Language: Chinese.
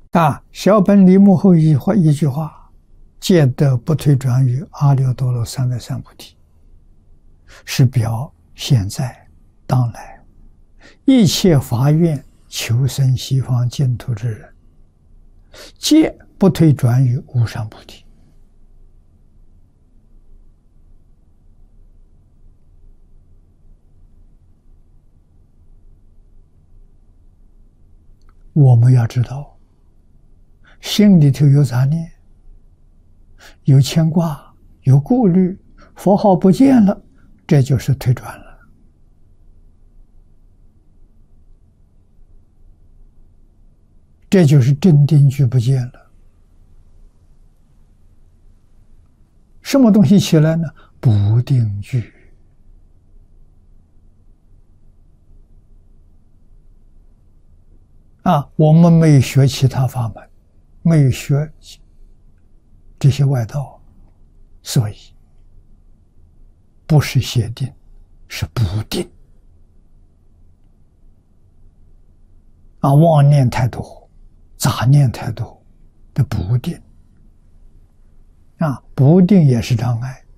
小本里幕后一句话：戒得不退转于阿耨多罗三藐三菩提，是表现在当来一切发愿求生西方净土之人，皆不退转于无上菩提。我们要知道，心里头有杂念，有牵挂，有顾虑，佛号不见了，这就是退转了。这就是正定具不见了。什么东西起来呢？不定具。我们没有学其他法门，没有学这些外道，所以不是邪定，是不定。妄念太多，杂念太多，这不定。不定也是障碍。